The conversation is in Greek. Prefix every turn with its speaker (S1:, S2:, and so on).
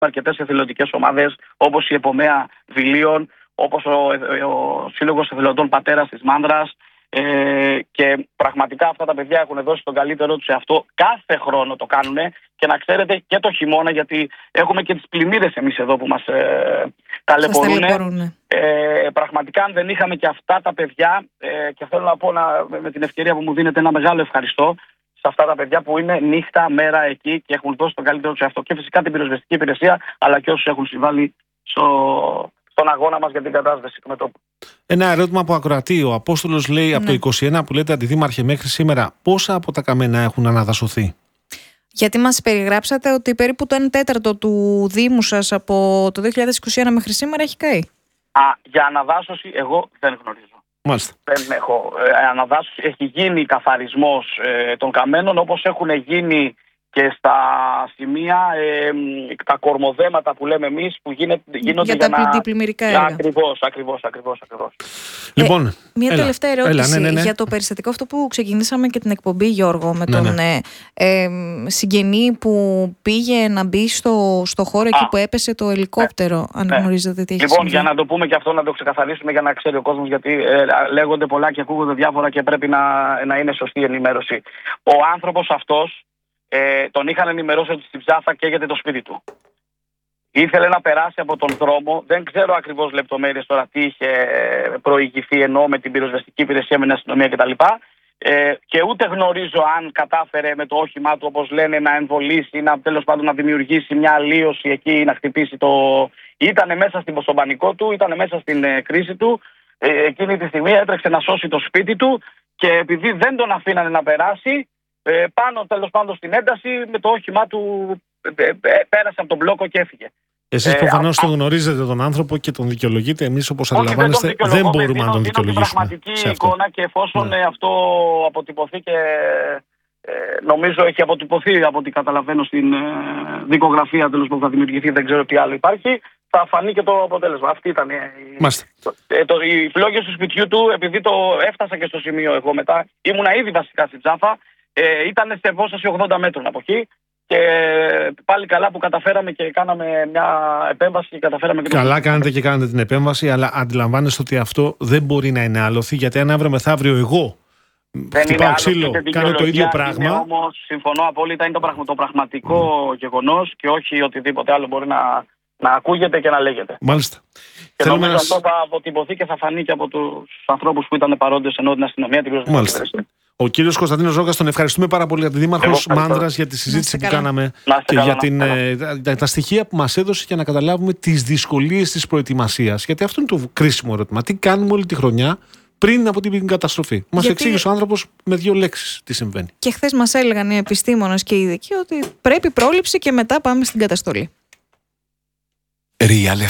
S1: αρκετές εθελοντικές ομάδες, όπως η Επομέα Βιλίων, όπως ο Σύλλογος Εθελοντών Πατέρας της Μάνδρας. Και πραγματικά αυτά τα παιδιά έχουν δώσει τον καλύτερό τους σε αυτό. Κάθε χρόνο το κάνουν, και να ξέρετε και το χειμώνα, γιατί έχουμε και τις πλημμύρες εμείς εδώ που μας ταλαιπωρούν. Πραγματικά, αν δεν είχαμε και αυτά τα παιδιά, και θέλω να πω με την ευκαιρία που μου δίνετε ένα μεγάλο ευχαριστώ σε αυτά τα παιδιά που είναι νύχτα, μέρα εκεί και έχουν δώσει τον καλύτερο τους σε αυτό. Και φυσικά την πυροσβεστική υπηρεσία, αλλά και όσους έχουν συμβάλει στον αγώνα μας για την κατάσταση του μετώπου.
S2: Ένα ερώτημα από ακροατή. Ο Απόστολος λέει από το 21 που λέτε, Αντιδήμαρχε, μέχρι σήμερα, πόσα από τα καμένα έχουν αναδασωθεί?
S3: Γιατί μας περιγράψατε ότι περίπου το 1/4 του Δήμου σας από το 2021 μέχρι σήμερα έχει καεί.
S1: Για αναδάσωση εγώ δεν γνωρίζω.
S2: Μάλιστα.
S1: Δεν έχω αναδάσωση. Έχει γίνει καθαρισμός των καμένων, όπως έχουν γίνει και στα σημεία τα κορμοδέματα που λέμε εμείς, που γίνονται
S3: για τα αντιπλημμυρικά έργα.
S1: Ακριβώς.
S2: Λοιπόν,
S3: μια τελευταία ερώτηση
S2: ναι.
S3: για το περιστατικό αυτό που ξεκινήσαμε και την εκπομπή, Γιώργο, με τον συγγενή που πήγε να μπει στο χώρο εκεί που έπεσε το ελικόπτερο, αν γνωρίζετε τι έχει
S1: συμβεί.
S3: συμβεί.
S1: Για να το πούμε και αυτό, να το ξεκαθαρίσουμε για να ξέρει ο κόσμος, γιατί λέγονται πολλά και ακούγονται διάφορα και πρέπει να είναι σωστή η ενημέρωση. Ο άνθρωπος αυτός τον είχαν ενημερώσει ότι στην Ψάθα καίγεται το σπίτι του. Ήθελε να περάσει από τον δρόμο. Δεν ξέρω ακριβώς λεπτομέρειες τώρα τι είχε προηγηθεί, ενώ με την πυροσβεστική υπηρεσία, με την αστυνομία κτλ. Και ούτε γνωρίζω αν κατάφερε με το όχημά του, όπως λένε, να εμβολήσει ή τέλος πάντων να δημιουργήσει μια αλλίωση εκεί ή να χτυπήσει το. Ήτανε μέσα στον πανικό του, ήτανε μέσα στην κρίση του. Εκείνη τη στιγμή έτρεξε να σώσει το σπίτι του, και επειδή δεν τον αφήνανε να περάσει, πάνω τέλος πάντων στην ένταση, με το όχημά του πέρασε από τον μπλόκο και έφυγε.
S2: Εσείς προφανώς τον γνωρίζετε τον άνθρωπο και τον δικαιολογείτε. Εμείς, όπως αντιλαμβάνεστε, δεν μπορούμε να τον δικαιολογήσουμε. Είναι
S1: πραγματική εικόνα, και εφόσον αυτό αποτυπωθεί, και νομίζω έχει αποτυπωθεί από ό,τι καταλαβαίνω στην δικογραφία τέλος που θα δημιουργηθεί, δεν ξέρω τι άλλο υπάρχει, θα φανεί και το αποτέλεσμα. Αυτή ήταν οι φλόγες του σπιτιού του. Επειδή το έφτασα και στο σημείο εγώ μετά, ήμουνα ήδη βασικά στην Τζάφα, ήταν σε απόσταση 80 μέτρων από εκεί. Και πάλι καλά που καταφέραμε και κάναμε μια επέμβαση και καταφέραμε.
S2: Καλά κάνετε και κάνετε την επέμβαση, αλλά αντιλαμβάνεστε ότι αυτό δεν μπορεί να είναι άλοθη, γιατί αν αύριο μεθαύριο εγώ χτυπάω ξύλο, κάνω το ίδιο πράγμα.
S1: Όμως συμφωνώ απόλυτα, είναι το πραγματικό γεγονός και όχι οτιδήποτε άλλο μπορεί να ακούγεται και να λέγεται.
S2: Μάλιστα.
S1: Και νομίζω αυτό θα αποτυπωθεί και θα φανεί και από τους ανθρώπους που ήταν παρόντες, ενώ την αστυνομία, την πυροσβεστική.
S2: Ο κύριος Κωνσταντίνος Ζόκας, τον ευχαριστούμε πάρα πολύ, Αντιδήμαρχος Μάνδρας, για τη συζήτηση που κάναμε και για τα στοιχεία που μας έδωσε, για να καταλάβουμε τις δυσκολίες της προετοιμασίας. Γιατί αυτό είναι το κρίσιμο ερώτημα. Τι κάνουμε όλη τη χρονιά πριν από την καταστροφή? Μας εξήγησε ο άνθρωπος με 2 λέξεις τι συμβαίνει.
S3: Και χθες μας έλεγαν οι επιστήμονες και οι ειδικοί ότι πρέπει πρόληψη και μετά πάμε στην καταστολή.
S4: Real